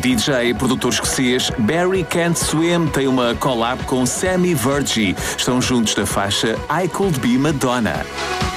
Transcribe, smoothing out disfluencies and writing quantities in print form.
DJ e produtor escocês Barry Can't Swim tem uma collab com Sammy Virgie. Estão juntos na faixa I Could Be Madonna.